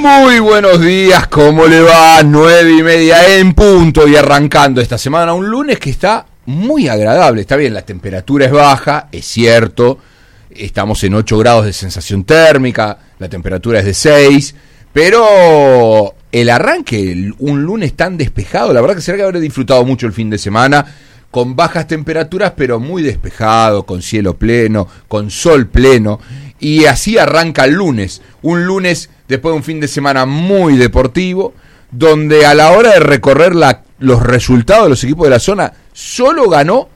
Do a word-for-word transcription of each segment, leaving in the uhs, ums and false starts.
Muy buenos días, ¿cómo le va? Nueve y media en punto y arrancando esta semana, un lunes que está muy agradable. Está bien, la temperatura es baja, es cierto, estamos en ocho grados de sensación térmica, la temperatura es de seis, pero el arranque, un lunes tan despejado, la verdad que será que habré disfrutado mucho el fin de semana, con bajas temperaturas, pero muy despejado, con cielo pleno, con sol pleno, y así arranca el lunes, un lunes después de un fin de semana muy deportivo, donde a la hora de recorrer la, los resultados de los equipos de la zona, solo ganó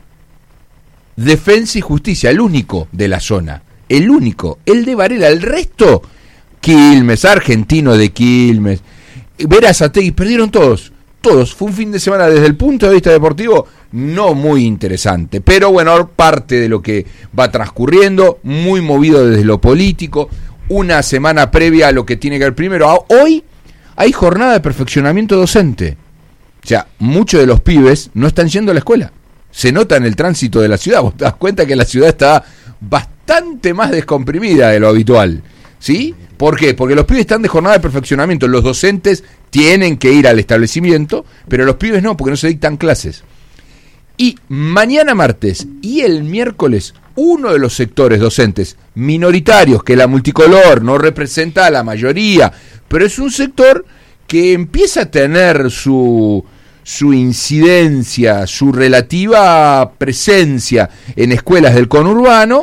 Defensa y Justicia, el único de la zona, el único, el de Varela, el resto, Quilmes, Argentino de Quilmes, Berazategui, perdieron todos, todos, fue un fin de semana desde el punto de vista deportivo no muy interesante, pero bueno, parte de lo que va transcurriendo, muy movido desde lo político, una semana previa a lo que tiene que ver primero. Hoy hay jornada de perfeccionamiento docente. O sea, muchos de los pibes no están yendo a la escuela. Se nota en el tránsito de la ciudad. Vos te das cuenta que la ciudad está bastante más descomprimida de lo habitual. ¿Sí? ¿Por qué? Porque los pibes están de jornada de perfeccionamiento. Los docentes tienen que ir al establecimiento, pero los pibes no, porque no se dictan clases. Y mañana martes y el miércoles, uno de los sectores docentes minoritarios, que la multicolor no representa a la mayoría, pero es un sector que empieza a tener su, su incidencia, su relativa presencia en escuelas del conurbano,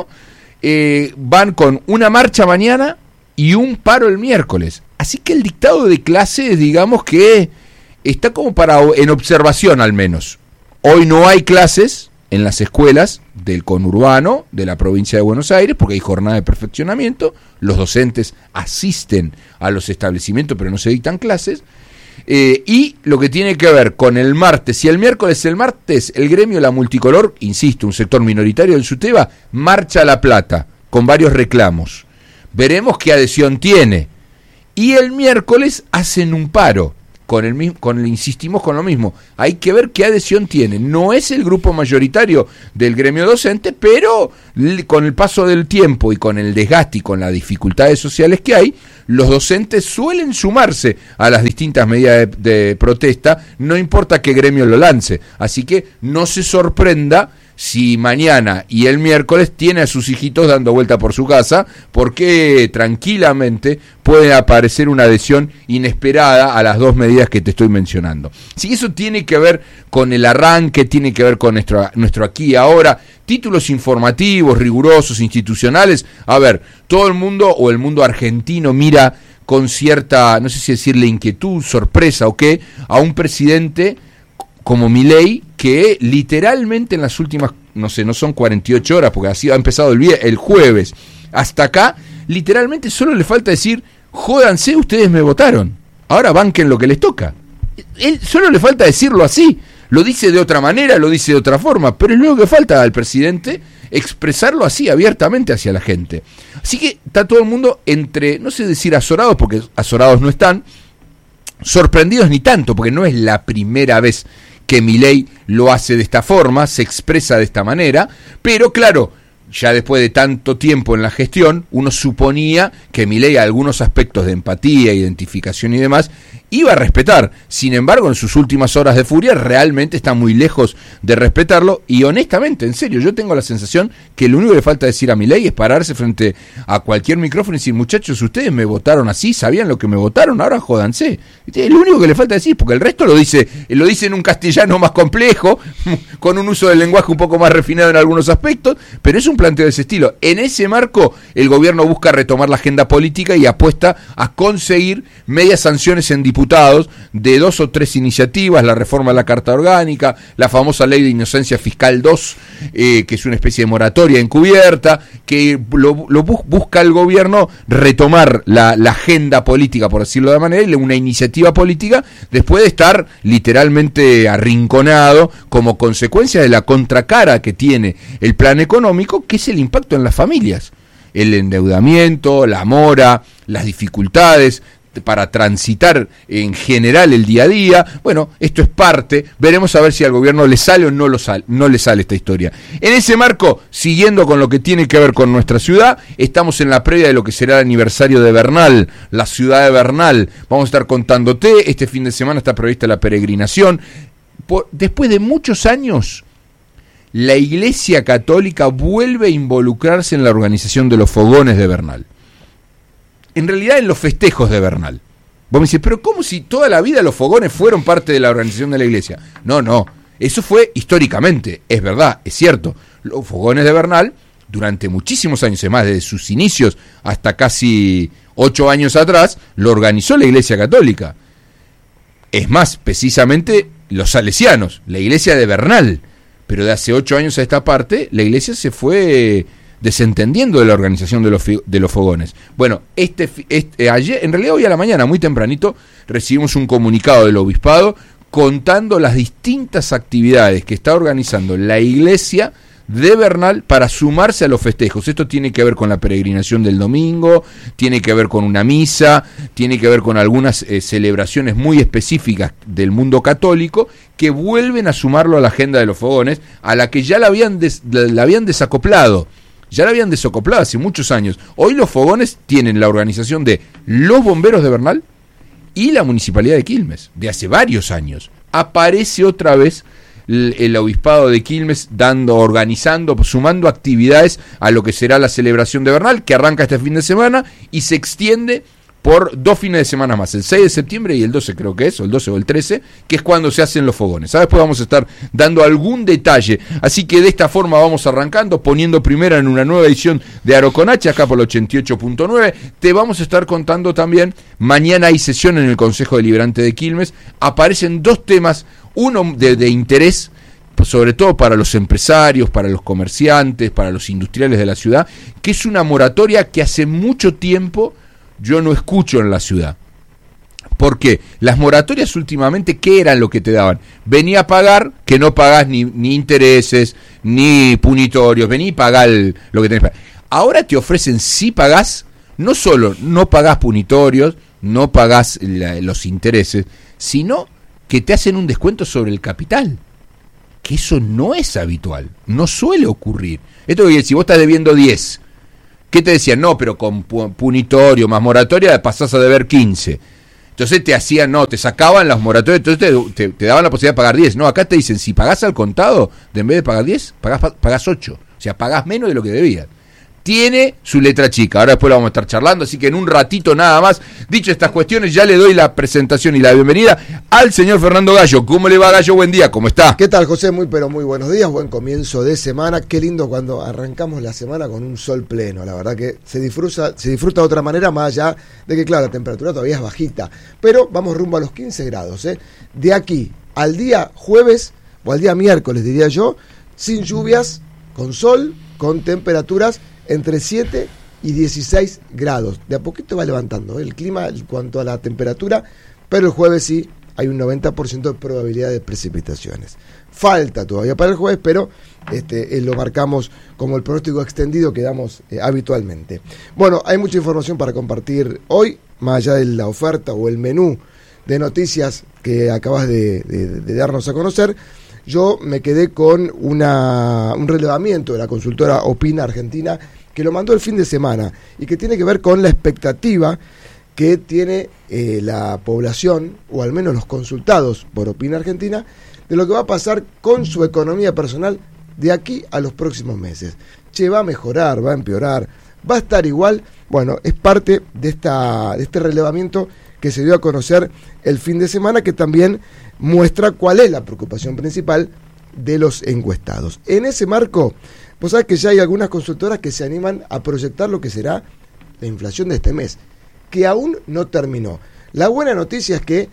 eh, van con una marcha mañana y un paro el miércoles. Así que el dictado de clases, digamos que está como para en observación al menos. Hoy no hay clases en las escuelas del conurbano de la provincia de Buenos Aires porque hay jornada de perfeccionamiento, los docentes asisten a los establecimientos pero no se dictan clases, eh, y lo que tiene que ver con el martes y el miércoles, el martes el gremio La Multicolor, insisto, un sector minoritario del SUTEBA, marcha a La Plata con varios reclamos, veremos qué adhesión tiene, y el miércoles hacen un paro. Con el mismo, con el, insistimos con lo mismo, hay que ver qué adhesión tiene. No es el grupo mayoritario del gremio docente, pero con el paso del tiempo y con el desgaste y con las dificultades sociales que hay, los docentes suelen sumarse a las distintas medidas de, de protesta, no importa qué gremio lo lance. Así que no se sorprenda si mañana y el miércoles tiene a sus hijitos dando vuelta por su casa, porque tranquilamente puede aparecer una adhesión inesperada a las dos medidas que te estoy mencionando. Si eso tiene que ver con el arranque, tiene que ver con nuestro, nuestro aquí y ahora, títulos informativos, rigurosos, institucionales, a ver, todo el mundo o el mundo argentino mira con cierta, no sé si decirle inquietud, sorpresa o qué, a un presidente como Milei, que literalmente en las últimas, no sé, no son cuarenta y ocho horas, porque así ha empezado el, el jueves, hasta acá, literalmente solo le falta decir, jódanse, ustedes me votaron, ahora banquen lo que les toca. Él solo le falta decirlo así, lo dice de otra manera, lo dice de otra forma, pero es lo que falta al presidente, expresarlo así, abiertamente hacia la gente. Así que está todo el mundo entre, no sé decir azorados, porque azorados no están, sorprendidos ni tanto, porque no es la primera vez que Milei lo hace de esta forma, se expresa de esta manera, pero claro, ya después de tanto tiempo en la gestión, uno suponía que Milei algunos aspectos de empatía, identificación y demás, iba a respetar. Sin embargo, en sus últimas horas de furia, realmente está muy lejos de respetarlo, y honestamente, en serio, yo tengo la sensación que lo único que le falta decir a Milei es pararse frente a cualquier micrófono y decir, muchachos, ustedes me votaron así, sabían lo que me votaron, ahora jódanse. Es lo único que le falta decir, porque el resto lo dice, lo dice en un castellano más complejo, con un uso del lenguaje un poco más refinado en algunos aspectos, pero es un planteo de ese estilo. En ese marco, el gobierno busca retomar la agenda política y apuesta a conseguir medias sanciones en diputados de dos o tres iniciativas, la reforma de la Carta Orgánica, la famosa Ley de Inocencia Fiscal dos, eh, que es una especie de moratoria encubierta, que lo, lo bus- busca el gobierno retomar la, la agenda política, por decirlo de manera, y una iniciativa política después de estar literalmente arrinconado como consecuencia de la contracara que tiene el plan económico, que es el impacto en las familias, el endeudamiento, la mora, las dificultades, para transitar en general el día a día. Bueno, esto es parte, veremos a ver si al gobierno le sale o no, lo sale, no le sale esta historia. En ese marco, siguiendo con lo que tiene que ver con nuestra ciudad, estamos en la previa de lo que será el aniversario de Bernal, la ciudad de Bernal. Vamos a estar contándote, este fin de semana está prevista la peregrinación. Por, después de muchos años, la Iglesia Católica vuelve a involucrarse en la organización de los fogones de Bernal. En realidad en los festejos de Bernal. Vos me decís, pero ¿cómo si toda la vida los fogones fueron parte de la organización de la iglesia? No, no, eso fue históricamente, es verdad, es cierto. Los fogones de Bernal, durante muchísimos años, es más, desde sus inicios hasta casi ocho años atrás, lo organizó la Iglesia Católica. Es más, precisamente los salesianos, la iglesia de Bernal. Pero de hace ocho años a esta parte, la iglesia se fue desentendiendo de la organización de los, de los fogones. Bueno, este, este ayer, en realidad hoy a la mañana, muy tempranito, recibimos un comunicado del obispado contando las distintas actividades que está organizando la iglesia de Bernal para sumarse a los festejos. Esto tiene que ver con la peregrinación del domingo, tiene que ver con una misa, tiene que ver con algunas eh, celebraciones muy específicas del mundo católico que vuelven a sumarlo a la agenda de los fogones, a la que ya la habían, des, la habían desacoplado. Ya la habían desacoplado hace muchos años. Hoy los fogones tienen la organización de los bomberos de Bernal y la Municipalidad de Quilmes, de hace varios años. Aparece otra vez el, el obispado de Quilmes dando, organizando, sumando actividades a lo que será la celebración de Bernal, que arranca este fin de semana y se extiende por dos fines de semana más, el seis de septiembre y el doce creo que es, o el doce o el trece, que es cuando se hacen los fogones. ¿Sabes? Después vamos a estar dando algún detalle, así que de esta forma vamos arrancando, poniendo primero en una nueva edición de Aroconache, acá por el ochenta y ocho punto nueve, te vamos a estar contando también, mañana hay sesión en el Consejo Deliberante de Quilmes, aparecen dos temas, uno de, de interés, sobre todo para los empresarios, para los comerciantes, para los industriales de la ciudad, que es una moratoria que hace mucho tiempo yo no escucho en la ciudad. ¿Por qué? Las moratorias últimamente, ¿qué eran lo que te daban? Venía a pagar, que no pagás ni, ni intereses, ni punitorios, vení y pagá el, lo que tenés que pagar. Ahora te ofrecen, si pagás, no solo no pagás punitorios, no pagás la, los intereses, sino que te hacen un descuento sobre el capital. Que eso no es habitual, no suele ocurrir. Esto que si vos estás debiendo diez, ¿qué te decían? No, pero con punitorio más moratoria pasás a deber quince. Entonces te hacían, no, te sacaban las moratorias, entonces te, te, te daban la posibilidad de pagar diez. No, acá te dicen, si pagás al contado, de en vez de pagar diez, pagás, pagás ocho. O sea, pagás menos de lo que debías. Tiene su letra chica, ahora después la vamos a estar charlando, así que en un ratito nada más, dicho estas cuestiones, ya le doy la presentación y la bienvenida al señor Fernando Gallo. ¿Cómo le va, Gallo? Buen día, ¿cómo está? ¿Qué tal, José? Muy pero muy buenos días, buen comienzo de semana. Qué lindo cuando arrancamos la semana con un sol pleno, la verdad que se disfruta, se disfruta de otra manera, más allá de que, claro, la temperatura todavía es bajita, pero vamos rumbo a los quince grados, ¿eh? De aquí al día jueves, o al día miércoles, diría yo, sin lluvias, con sol, con temperaturas entre siete y dieciséis grados. De a poquito va levantando, ¿eh? El clima en cuanto a la temperatura, pero el jueves sí hay un noventa por ciento de probabilidad de precipitaciones. Falta todavía para el jueves, pero este, eh, lo marcamos como el pronóstico extendido que damos eh, habitualmente. Bueno, hay mucha información para compartir hoy, más allá de la oferta o el menú de noticias que acabas de, de, de darnos a conocer. Yo me quedé con una, un relevamiento de la consultora Opina Argentina, que lo mandó el fin de semana y que tiene que ver con la expectativa que tiene eh, la población, o al menos los consultados por Opina Argentina, de lo que va a pasar con su economía personal de aquí a los próximos meses. Che, ¿va a mejorar? ¿Va a empeorar? ¿Va a estar igual? Bueno, es parte de, esta, de este relevamiento que se dio a conocer el fin de semana, que también muestra cuál es la preocupación principal de los encuestados. En ese marco, vos sabés que ya hay algunas consultoras que se animan a proyectar lo que será la inflación de este mes, que aún no terminó. La buena noticia es que,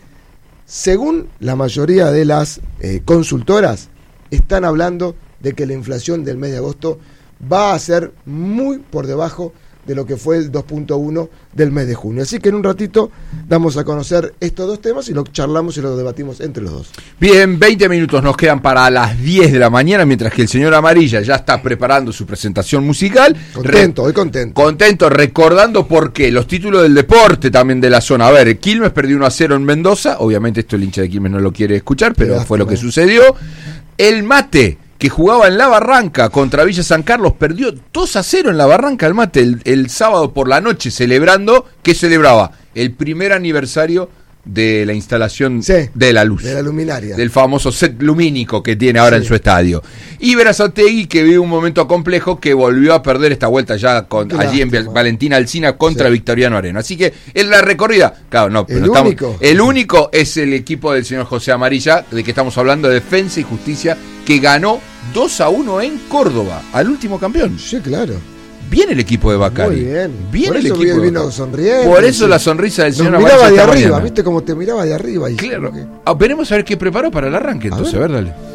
según la mayoría de las eh, consultoras, están hablando de que la inflación del mes de agosto va a ser muy por debajo de lo que fue el dos punto uno del mes de junio. Así que en un ratito damos a conocer estos dos temas y lo charlamos y lo debatimos entre los dos. Bien, veinte minutos nos quedan para las diez de la mañana, mientras que el señor Amarilla ya está preparando su presentación musical. Contento, Re- hoy contento. Contento, recordando por qué, los títulos del deporte también de la zona. A ver, Quilmes perdió uno a cero en Mendoza, obviamente esto el hincha de Quilmes no lo quiere escuchar, pero Lástima. Fue lo que sucedió. El Mate, que jugaba en La Barranca contra Villa San Carlos, perdió dos a cero en La Barranca el Mate el, el sábado por la noche, celebrando, ¿qué celebraba? El primer aniversario de la instalación sí, de la luz. De la luminaria. Del famoso set lumínico que tiene ahora sí. en su estadio. Y Berazategui, que vive un momento complejo, que volvió a perder esta vuelta ya con, allí en Valentina Alsina contra sí. Victoriano Areno. Así que en la recorrida, claro, no, pero el, no estamos, único. el único es el equipo del señor José Amarilla, de que estamos hablando, de Defensa y Justicia, que ganó dos a uno en Córdoba, al último campeón. Sí, claro. Bien el equipo de Bacari. Muy bien. Bien Por el eso equipo vino sonriendo. Por eso sí. la sonrisa del señor Nos miraba Amarilla de arriba, mañana. ¿viste cómo te miraba de arriba? Y claro. Que... Ah, veremos a ver qué preparó para el arranque, entonces, a ver, a ver dale.